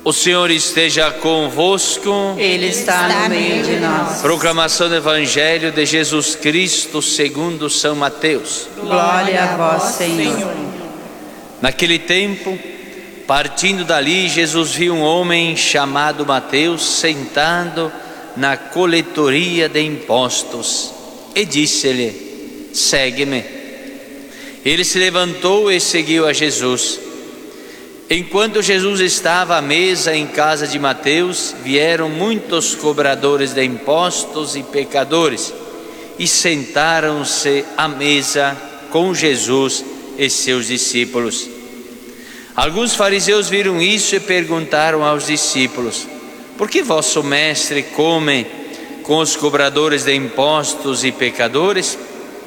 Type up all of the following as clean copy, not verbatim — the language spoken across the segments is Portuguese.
O Senhor esteja convosco. Ele está no meio de nós. Proclamação do Evangelho de Jesus Cristo segundo São Mateus. Glória a vós, Senhor. Naquele tempo, partindo dali, Jesus viu um homem chamado Mateus sentado na coletoria de impostos e disse-lhe: segue-me. Ele se levantou e seguiu a Jesus. Enquanto Jesus estava à mesa em casa de Mateus, vieram muitos cobradores de impostos e pecadores e sentaram-se à mesa com Jesus e seus discípulos. Alguns fariseus viram isso e perguntaram aos discípulos: por que vosso mestre come com os cobradores de impostos e pecadores?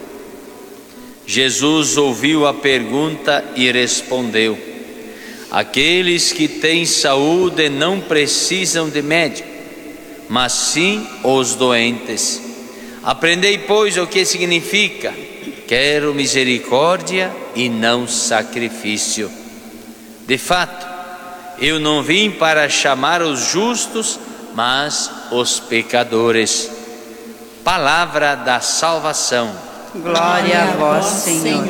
Jesus ouviu a pergunta e respondeu: aqueles que têm saúde não precisam de médico, mas sim os doentes. Aprendei, pois, o que significa: quero misericórdia e não sacrifício. De fato, eu não vim para chamar os justos, mas os pecadores. Palavra da salvação. Glória a vós, Senhor.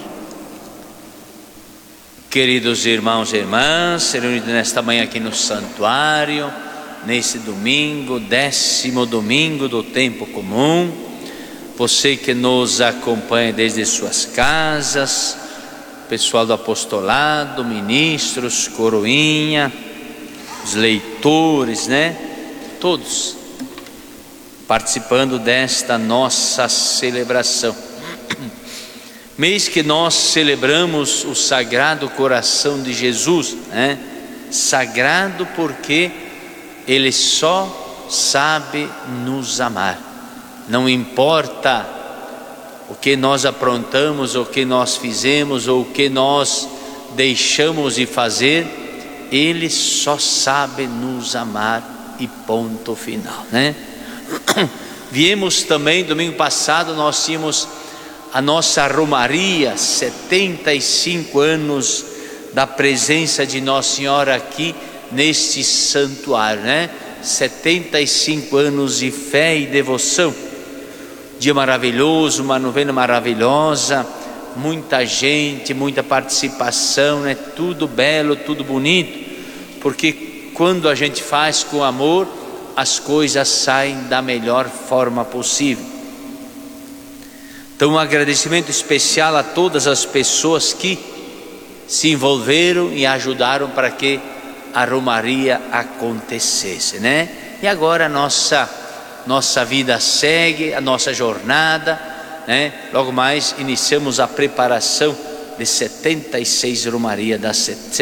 Queridos irmãos e irmãs, reunidos nesta manhã aqui no santuário, nesse domingo, 10º domingo do tempo comum, você que nos acompanha desde suas casas, pessoal do apostolado, ministros, coroinha, os leitores, todos participando desta nossa celebração. Mês que nós celebramos o Sagrado Coração de Jesus, sagrado porque Ele só sabe nos amar. Não importa o que nós aprontamos, o que nós fizemos, ou o que nós deixamos de fazer, Ele só sabe nos amar e ponto final, Viemos também, domingo passado, nós tínhamos a nossa romaria, 75 anos da presença de Nossa Senhora aqui neste santuário, 75 anos de fé e devoção. Dia maravilhoso, uma novena maravilhosa, muita gente, muita participação, tudo belo, tudo bonito, porque quando a gente faz com amor, as coisas saem da melhor forma possível. Então, um agradecimento especial a todas as pessoas que se envolveram e ajudaram para que a romaria acontecesse, E agora a nossa vida segue, a nossa jornada, Logo mais iniciamos a preparação de 76 romaria, da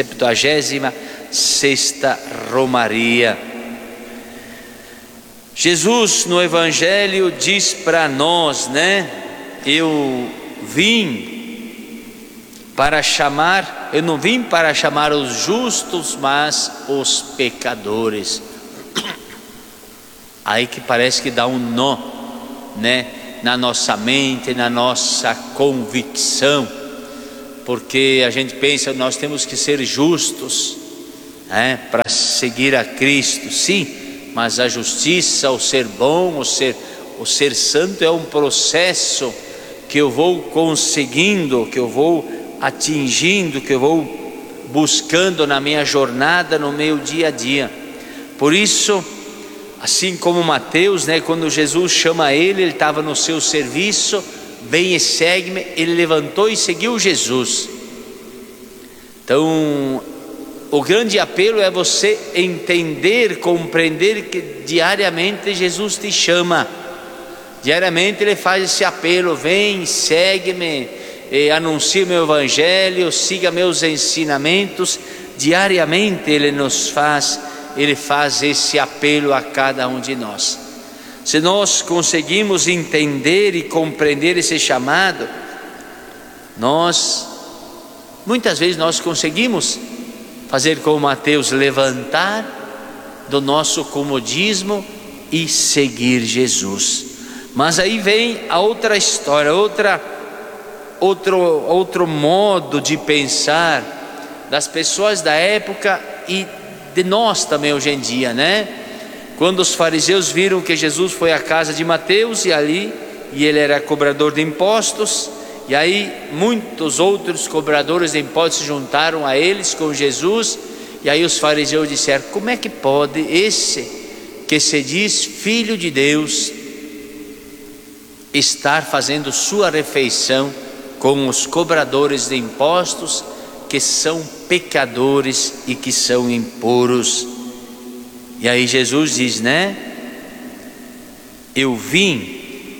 76ª romaria. Jesus no Evangelho diz para nós, eu não vim para chamar os justos, mas os pecadores. Aí que parece que dá um nó, na nossa mente, na nossa convicção, porque a gente pensa, nós temos que ser justos, para seguir a Cristo, sim, mas a justiça, o ser bom, o ser santo é um processo que eu vou conseguindo, que eu vou atingindo, que eu vou buscando na minha jornada, no meu dia a dia. Por isso, assim como Mateus, quando Jesus chama ele estava no seu serviço: vem e segue-me. Ele levantou e seguiu Jesus. Então, o grande apelo é você entender, compreender que diariamente Jesus te chama. Diariamente Ele faz esse apelo: vem, segue-me, anuncie meu Evangelho, siga meus ensinamentos. Diariamente Ele faz esse apelo a cada um de nós. Se nós conseguimos entender e compreender esse chamado, muitas vezes nós conseguimos fazer como Mateus, levantar do nosso comodismo e seguir Jesus. Mas aí vem a outra história, outro modo de pensar das pessoas da época e de nós também hoje em dia, né? Quando os fariseus viram que Jesus foi à casa de Mateus e ele era cobrador de impostos, e aí muitos outros cobradores de impostos se juntaram a eles com Jesus, e aí os fariseus disseram: como é que pode esse que se diz filho de Deus estar fazendo sua refeição com os cobradores de impostos, que são pecadores e que são impuros? E aí Jesus diz, né? Eu vim,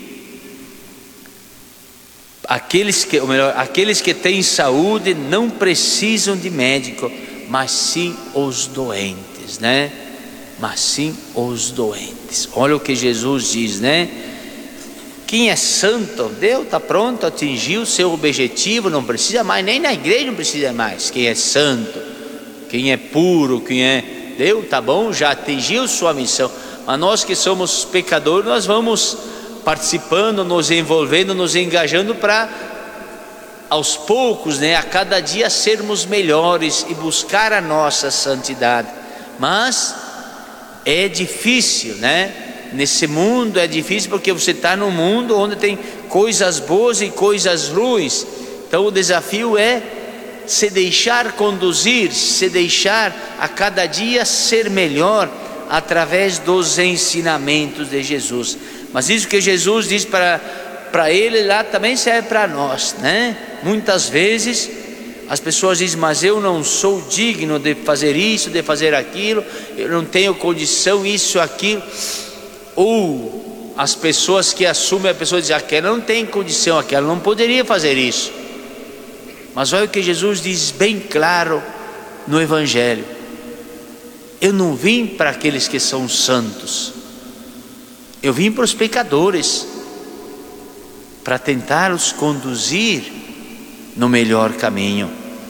aqueles que têm saúde não precisam de médico, mas sim os doentes, né? Mas sim os doentes. Olha o que Jesus diz, né? Quem é santo, Deus está pronto, atingiu o seu objetivo, não precisa mais, nem na igreja não precisa mais. Quem é santo, quem é puro, quem é Deus, tá bom, já atingiu sua missão. Mas nós que somos pecadores, nós vamos participando, nos envolvendo, nos engajando para aos poucos, né, a cada dia sermos melhores e buscar a nossa santidade. Mas é difícil, né? Nesse mundo é difícil, porque você está num mundo onde tem coisas boas e coisas ruins. Então o desafio é se deixar conduzir, se deixar a cada dia ser melhor através dos ensinamentos de Jesus. Mas isso que Jesus diz para ele lá também serve para nós, né? Muitas vezes as pessoas dizem: mas eu não sou digno de fazer isso, de fazer aquilo, eu não tenho condição, isso, aquilo. Ou as pessoas que assumem, a pessoa diz: aquela não tem condição, aquela não poderia fazer isso. Mas olha o que Jesus diz bem claro no Evangelho: eu não vim para aqueles que são santos, eu vim para os pecadores, para tentar os conduzir no melhor caminho.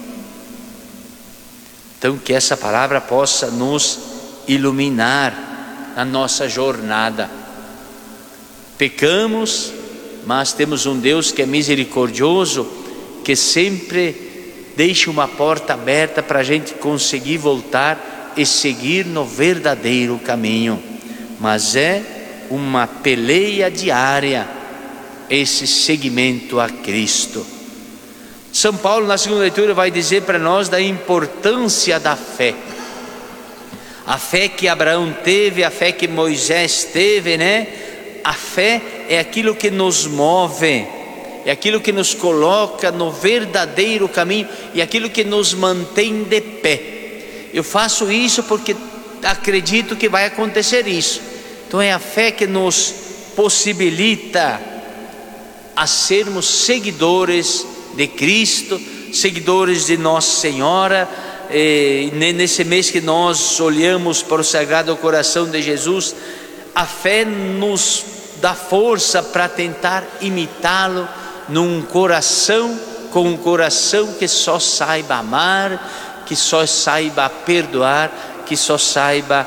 Então que essa palavra possa nos iluminar na nossa jornada. Pecamos, mas temos um Deus que é misericordioso, que sempre deixa uma porta aberta para a gente conseguir voltar e seguir no verdadeiro caminho. Mas é uma peleia diária esse seguimento a Cristo. São Paulo, na segunda leitura, vai dizer para nós da importância da fé. A fé que Abraão teve, a fé que Moisés teve, né? A fé é aquilo que nos move, é aquilo que nos coloca no verdadeiro caminho e aquilo que nos mantém de pé. Eu faço isso porque acredito que vai acontecer isso. Então é a fé que nos possibilita a sermos seguidores de Cristo, seguidores de Nossa Senhora. Nesse mês que nós olhamos para o Sagrado Coração de Jesus, a fé nos dá força para tentar imitá-lo num coração, com um coração que só saiba amar, que só saiba perdoar, que só saiba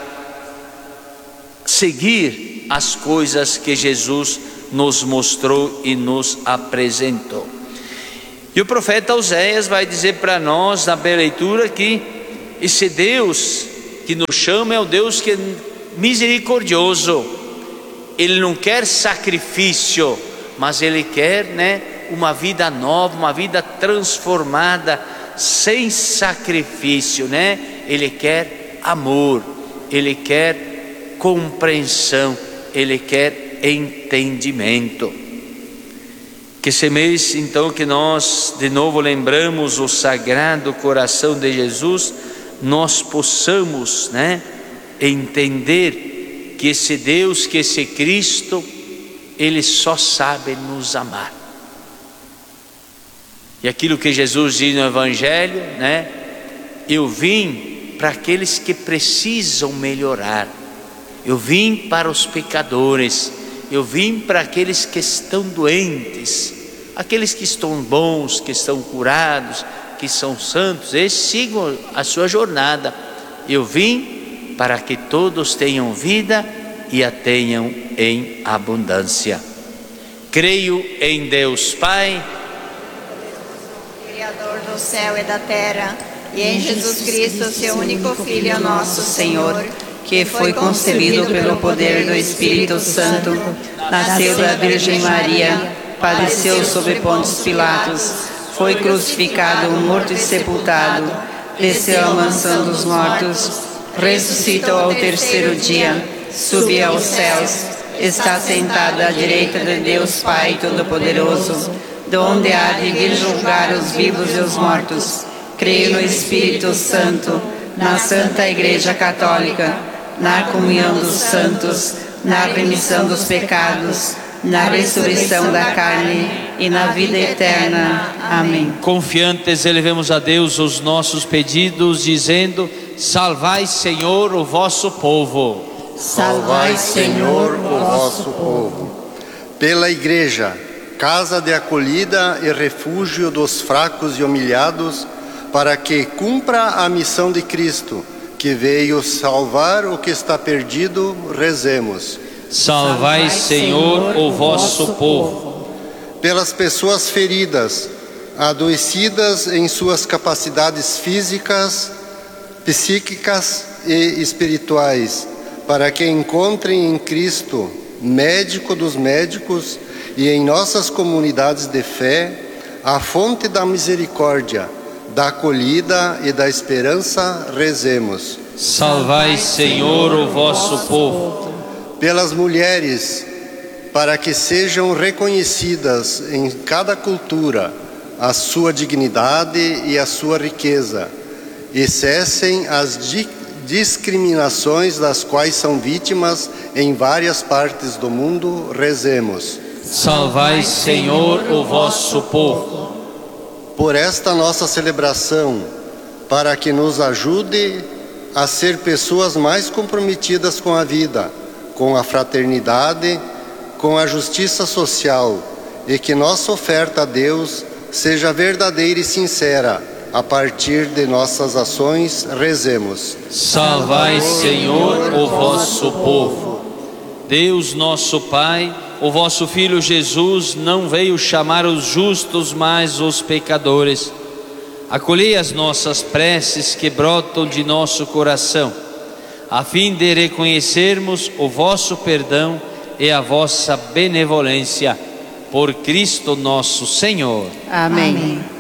seguir as coisas que Jesus nos mostrou e nos apresentou. E o profeta Oséias vai dizer para nós na leitura que esse Deus que nos chama é o Deus que é misericordioso. Ele não quer sacrifício, mas Ele quer, né, uma vida nova, uma vida transformada, sem sacrifício, né? Ele quer amor, Ele quer compreensão, Ele quer entendimento. Que esse mês, então, que nós de novo lembramos o Sagrado Coração de Jesus, nós possamos, né, entender que esse Deus, que esse Cristo, Ele só sabe nos amar. E aquilo que Jesus diz no Evangelho, né? Eu vim para aqueles que precisam melhorar, eu vim para os pecadores, eu vim para aqueles que estão doentes, aqueles que estão bons, que estão curados, que são santos, eles sigam a sua jornada. Eu vim para que todos tenham vida e a tenham em abundância. Creio em Deus Pai, Criador do céu e da terra, e em Jesus Cristo, seu único Filho, nosso Senhor, que foi concebido pelo poder do Espírito Santo, nasceu da Virgem Maria, padeceu sob Pôncio Pilatos, foi crucificado, morto e sepultado, desceu à mansão dos mortos, ressuscitou ao terceiro dia, subiu aos céus, está sentado à direita de Deus Pai Todo-Poderoso, de onde há de vir julgar os vivos e os mortos. Creio no Espírito Santo, na Santa Igreja Católica, na comunhão dos santos, na remissão dos pecados, na ressurreição da carne e na vida eterna. Amém. Confiantes, elevemos a Deus os nossos pedidos, dizendo: salvai, Senhor, o vosso povo. Salvai, Senhor, o vosso povo. Pela Igreja, casa de acolhida e refúgio dos fracos e humilhados, para que cumpra a missão de Cristo, que veio salvar o que está perdido, rezemos. Salvai, Senhor, o vosso povo. Pelas pessoas feridas, adoecidas em suas capacidades físicas, psíquicas e espirituais, para que encontrem em Cristo, médico dos médicos, e em nossas comunidades de fé, a fonte da misericórdia, da acolhida e da esperança, rezemos. Salvai, Senhor, o vosso povo. Pelas mulheres, para que sejam reconhecidas em cada cultura a sua dignidade e a sua riqueza, e cessem as discriminações das quais são vítimas em várias partes do mundo, rezemos. Salvai, Senhor, o vosso povo. Por esta nossa celebração, para que nos ajude a ser pessoas mais comprometidas com a vida, com a fraternidade, com a justiça social, e que nossa oferta a Deus seja verdadeira e sincera. A partir de nossas ações, rezemos. Salvai, Senhor, o vosso povo. Deus nosso Pai, o vosso Filho Jesus não veio chamar os justos, mas os pecadores. Acolhei as nossas preces que brotam de nosso coração, a fim de reconhecermos o vosso perdão e a vossa benevolência. Por Cristo nosso Senhor. Amém.